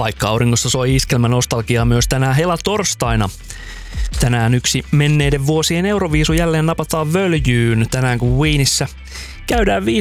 Paikka auringossa soi iskelmä nostalgiaa myös tänään helatorstaina. Tänään yksi menneiden vuosien Euroviisu jälleen napataan völjyyn. Tänään kun Wienissä käydään